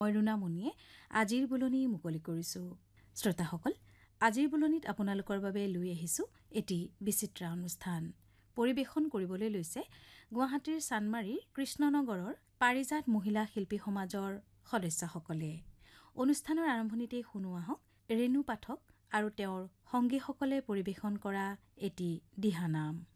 মই ৰুণা মুনিয়ে আজিৰ বুলনি মুকলি কৰিছোঁ। শ্ৰোতাসকল, আজিৰ বুলনিত আপোনালোকৰ বাবে লৈ আহিছোঁ এটি বিচিত্ৰ অনুষ্ঠান। পৰিৱেশন কৰিবলৈ লৈছে গুৱাহাটীৰ চানমাৰীৰ কৃষ্ণনগৰৰ পাৰিজাত মহিলা শিল্পী সমাজৰ সদস্যসকলে। অনুষ্ঠানৰ আৰম্ভণিতেই শুনো আহক ৰেণু পাঠক আৰু তেওঁৰ সংগীসকলে পৰিৱেশন কৰা এটি দিহানাম।